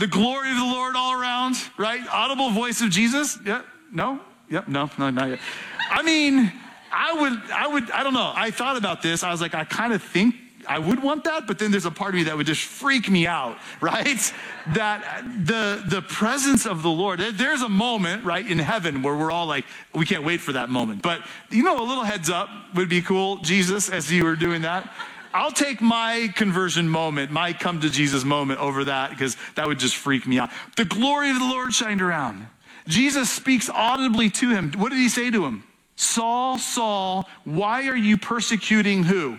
The glory of the Lord all around, right? Audible voice of Jesus. Yeah, no, yep, no, not yet. I mean, I don't know. I thought about this. I was like, I kind of think I would want that, but then there's a part of me that would just freak me out, right? That the presence of the Lord, there's a moment, right, in heaven where we're all like, we can't wait for that moment. But, a little heads up would be cool, Jesus, as you were doing that. I'll take my conversion moment, my come to Jesus moment over that, because that would just freak me out. The glory of the Lord shined around. Jesus speaks audibly to him. What did he say to him? Saul, Saul, why are you persecuting who?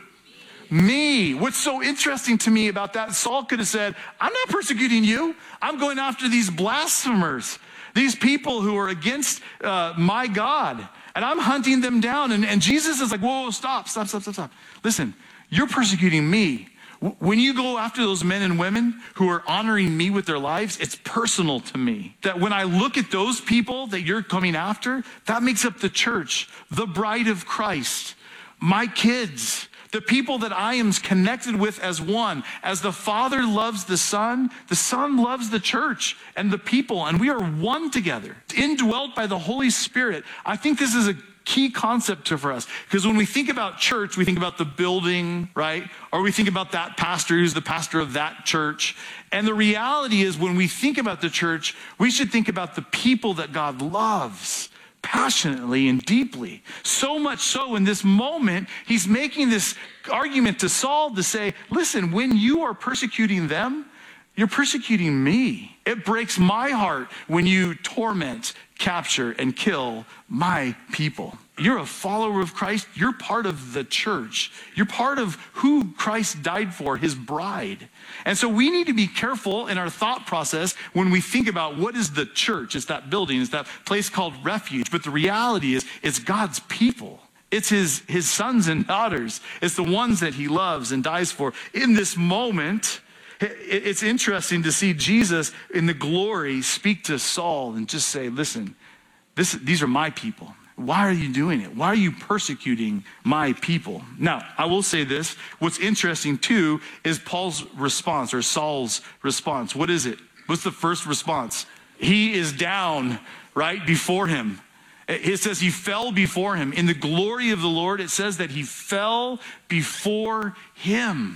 Me. What's so interesting to me about that, Saul could have said, I'm not persecuting you. I'm going after these blasphemers, these people who are against my God, and I'm hunting them down. And Jesus is like, whoa, stop. Listen, you're persecuting me. When you go after those men and women who are honoring me with their lives, it's personal to me. That when I look at those people that you're coming after, that makes up the church, the bride of Christ, my kids, the people that I am connected with as one. As the Father loves the Son loves the church and the people, and we are one together, indwelt by the Holy Spirit. I think this is a key concept for us, because when we think about church, we think about the building, right? Or we think about that pastor who's the pastor of that church. And the reality is, when we think about the church, we should think about the people that God loves passionately and deeply. So much so, in this moment, he's making this argument to Saul to say, listen, when you are persecuting them, you're persecuting me. It breaks my heart when you torment, capture, and kill my people. You're a follower of Christ. You're part of the church. You're part of who Christ died for, his bride. And so we need to be careful in our thought process when we think about what is the church. It's that building. It's that place called refuge. But the reality is, it's God's people. It's his sons and daughters. It's the ones that he loves and dies for. In this moment, it's interesting to see Jesus in the glory speak to Saul and just say, listen, these are my people. Why are you doing it? Why are you persecuting my people? Now, I will say this. What's interesting too is Paul's response, or Saul's response. What is it? What's the first response? He is down right before him. It says he fell before him. In the glory of the Lord, it says that he fell before him.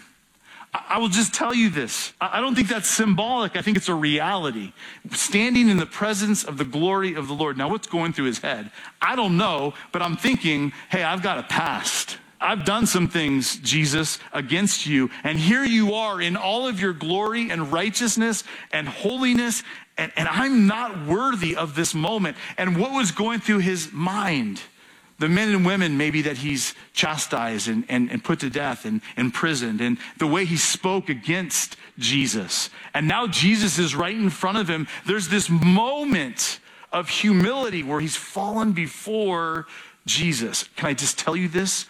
I will just tell you this. I don't think that's symbolic. I think it's a reality. Standing in the presence of the glory of the Lord. Now, what's going through his head? I don't know, but I'm thinking, hey, I've got a past. I've done some things, Jesus, against you. And here you are in all of your glory and righteousness and holiness. And I'm not worthy of this moment. And what was going through his mind? The men and women maybe that he's chastised and put to death and imprisoned, and the way he spoke against Jesus. And now Jesus is right in front of him. There's this moment of humility where he's fallen before Jesus. Can I just tell you this?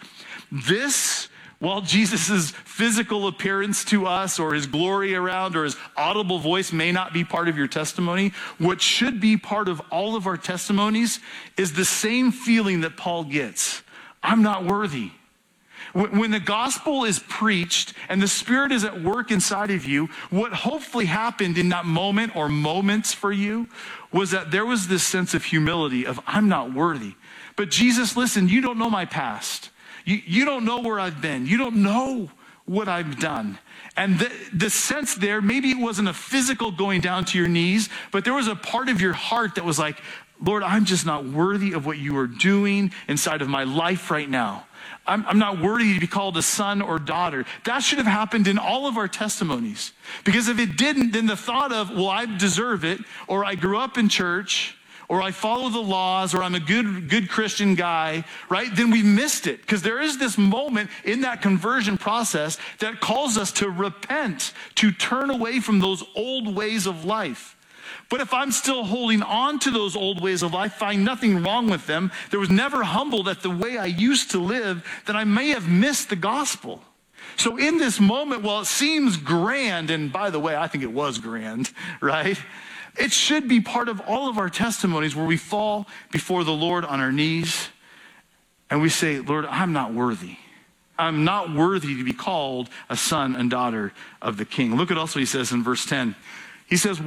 While Jesus' physical appearance to us, or his glory around, or his audible voice may not be part of your testimony, what should be part of all of our testimonies is the same feeling that Paul gets. I'm not worthy. When the gospel is preached and the Spirit is at work inside of you, what hopefully happened in that moment or moments for you was that there was this sense of humility of, I'm not worthy. But Jesus, listen, you don't know my past. You don't know where I've been. You don't know what I've done. And the sense there, maybe it wasn't a physical going down to your knees, but there was a part of your heart that was like, Lord, I'm just not worthy of what you are doing inside of my life right now. I'm not worthy to be called a son or daughter. That should have happened in all of our testimonies. Because if it didn't, then the thought of, well, I deserve it, or I grew up in church, or I follow the laws, or I'm a good Christian guy, right? Then we missed it. Because there is this moment in that conversion process that calls us to repent, to turn away from those old ways of life. But if I'm still holding on to those old ways of life, find nothing wrong with them, there was never humbled at the way I used to live, then I may have missed the gospel. So in this moment, while it seems grand, and by the way, I think it was grand, right? It should be part of all of our testimonies where we fall before the Lord on our knees and we say, Lord, I'm not worthy. I'm not worthy to be called a son and daughter of the King. Look at also he says in verse 10. He says,